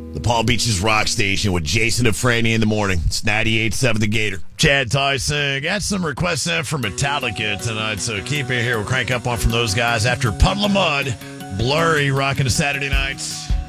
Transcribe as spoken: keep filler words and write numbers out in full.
The Palm Beaches Rock Station with Jason and Franny in the morning. It's ninety-eight point seven The Gator. Chad Tyson. Got some requests in for Metallica tonight, so keep it here. We'll crank up one from those guys after Puddle of Mud. Blurry rocking a Saturday night.